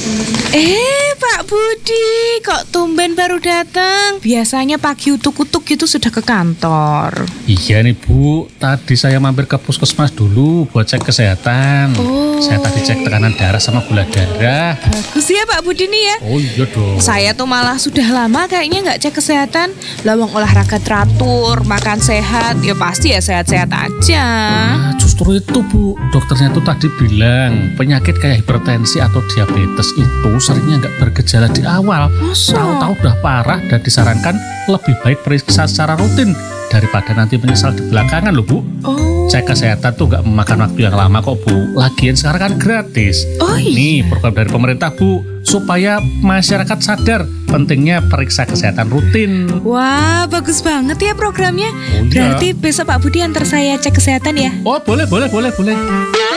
Pak Budi, kok tumben baru datang? Biasanya pagi utuk-utuk gitu sudah ke kantor. Iya nih Bu, tadi saya mampir ke puskesmas dulu buat cek kesehatan. Saya tadi cek tekanan darah sama gula darah. Bagus ya Pak Budi nih ya. Oh iya dong. Saya tuh malah sudah lama kayaknya nggak cek kesehatan. Lawang olahraga teratur, makan sehat, ya pasti ya sehat-sehat aja. Nah, justru itu Bu, dokternya tuh tadi bilang penyakit kayak hipertensi atau diabetes itu seringnya nggak bergejala di awal. Tahu-tahu udah parah dan disarankan lebih baik periksa secara rutin daripada nanti menyesal di belakangan loh Bu. Cek kesehatan tuh nggak memakan waktu yang lama kok Bu. Lagian sekarang kan gratis. Ini program dari pemerintah Bu, supaya masyarakat sadar pentingnya periksa kesehatan rutin. Wah, bagus banget ya programnya. Oh, iya. Berarti besok Pak Budi antar saya cek kesehatan ya. Oh boleh.